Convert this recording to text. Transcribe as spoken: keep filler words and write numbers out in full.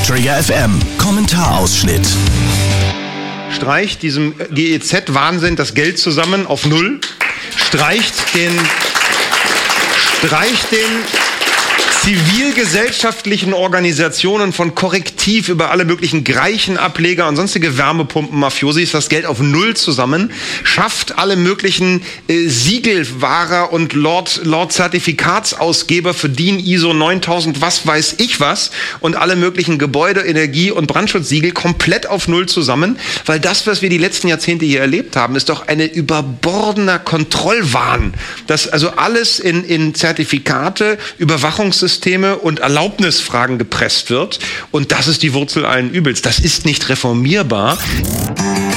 Trigger F M Kommentarausschnitt. Streicht diesem G E Z-Wahnsinn das Geld zusammen auf Null. Streicht den, streicht den zivilgesellschaftlichen Organisationen von Korrektiv über alle möglichen Greichenableger und sonstige Wärmepumpen-Mafiosis das Geld auf Null zusammen, schafft alle möglichen äh, Siegelwahrer und Lord, Lord Zertifikatsausgeber für D I N, I S O neuntausend, was weiß ich was, und alle möglichen Gebäude-, Energie- und Brandschutzsiegel komplett auf Null zusammen, weil das, was wir die letzten Jahrzehnte hier erlebt haben, ist doch eine überbordener Kontrollwahn, dass also alles in, in Zertifikate, Überwachungssysteme und Erlaubnisfragen gepresst wird. Und das ist die Wurzel allen Übels. Das ist nicht reformierbar.